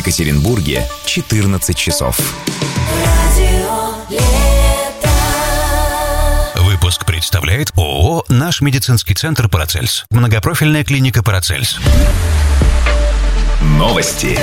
Екатеринбурге 14 часов. Выпуск представляет ООО «Наш медицинский центр Парацельс». Многопрофильная клиника Парацельс. Новости.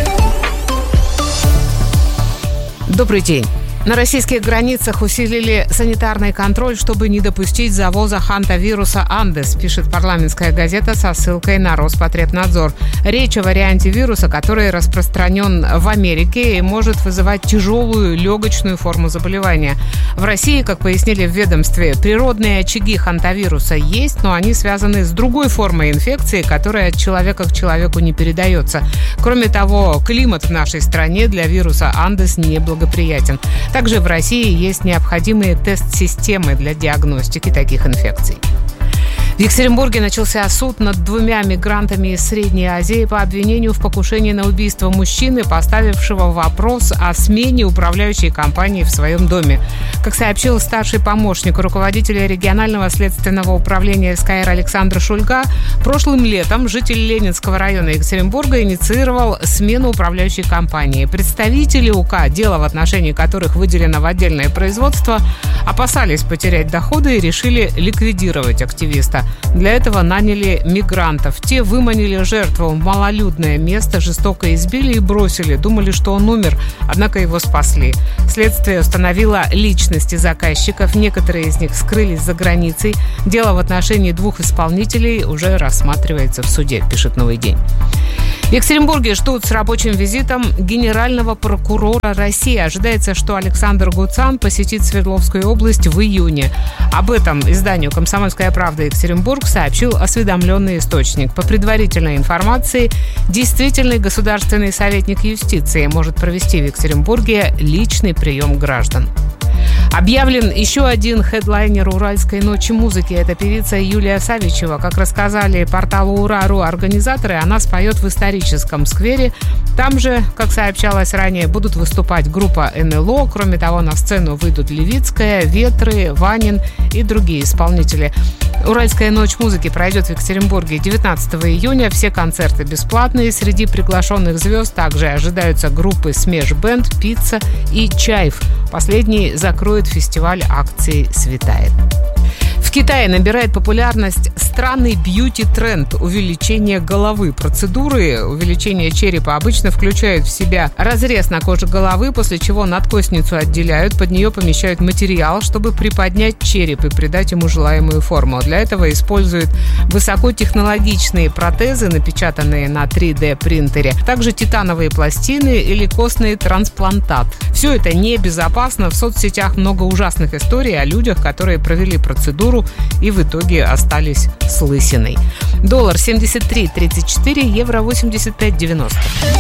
Добрый день. На российских границах усилили санитарный контроль, чтобы не допустить завоза хантавируса Андес, пишет парламентская газета со ссылкой на Роспотребнадзор. Речь о варианте вируса, который распространен в Америке и может вызывать тяжелую легочную форму заболевания. В России, как пояснили в ведомстве, природные очаги хантавируса есть, но они связаны с другой формой инфекции, которая от человека к человеку не передается. Кроме того, климат в нашей стране для вируса Андес неблагоприятен. Также в России есть необходимые тест-системы для диагностики таких инфекций. В Екатеринбурге начался суд над 2 мигрантами из Средней Азии по обвинению в покушении на убийство мужчины, поставившего вопрос о смене управляющей компании в своем доме. Как сообщил старший помощник руководителя регионального следственного управления СКР Александр Шульга, прошлым летом житель Ленинского района Екатеринбурга инициировал смену управляющей компании. Представители УК, дело в отношении которых выделено в отдельное производство, опасались потерять доходы и решили ликвидировать активиста. Для этого наняли мигрантов. Те выманили жертву в малолюдное место, жестоко избили и бросили. Думали, что он умер, однако его спасли. Следствие установило личности заказчиков. Некоторые из них скрылись за границей. Дело в отношении 2 исполнителей уже рассматривается в суде, пишет «Новый день». В Екатеринбурге ждут с рабочим визитом генерального прокурора России. Ожидается, что Александр Гуцан посетит Свердловскую область в июне. Об этом изданию «Комсомольская правда» Екатеринбург сообщил осведомленный источник. По предварительной информации, действительный государственный советник юстиции может провести в Екатеринбурге личный прием граждан. Объявлен еще один хедлайнер Уральской ночи музыки. Это певица Юлия Савичева. Как рассказали порталу Ура.ру организаторы, она споет в историческом сквере. Там же, как сообщалось ранее, будут выступать группа НЛО. Кроме того, на сцену выйдут Левицкая, Ветры, Ванин и другие исполнители. Уральская ночь музыки пройдет в Екатеринбурге 19 июня. Все концерты бесплатные. Среди приглашенных звезд также ожидаются группы «Смеш Бенд», «Пицца» и «Чайф». Последний закроет фестиваль акции «Светает». В Китае набирает популярность странный бьюти-тренд – увеличение головы. Процедуры увеличения черепа обычно включают в себя разрез на коже головы, после чего надкостницу отделяют, под нее помещают материал, чтобы приподнять череп и придать ему желаемую форму. Для этого используют высокотехнологичные протезы, напечатанные на 3D-принтере, также титановые пластины или костный трансплантат. Все это небезопасно. В соцсетях много ужасных историй о людях, которые провели процедуру и в итоге остались с лысиной. Доллар 73.34, евро 85.90.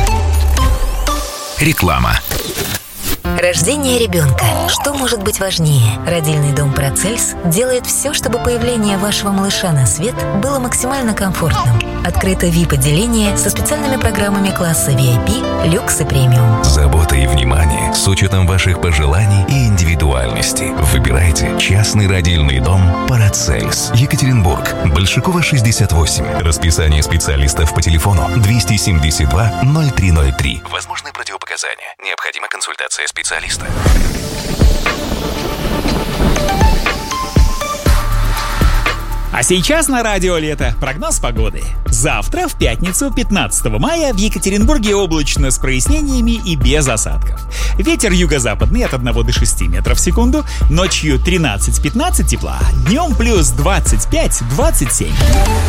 Реклама. Рождение ребенка. Что может быть важнее? Родильный дом Парацельс делает все, чтобы появление вашего малыша на свет было максимально комфортным. Открыто VIP-отделение со специальными программами класса VIP, люкс и премиум. Забота и внимание с учетом ваших пожеланий и индивидуальности. Выбирайте частный родильный дом Парацельс. Екатеринбург. Большакова, 68. Расписание специалистов по телефону 272 0303. Возможны противопоказания. Необходима консультация специалиста. А сейчас на радио Лето прогноз погоды. Завтра, в пятницу, 15 мая, в Екатеринбурге облачно с прояснениями и без осадков. Ветер юго-западный от 1 до 6 метров в секунду, ночью 13-15 тепла, днем плюс 25-27.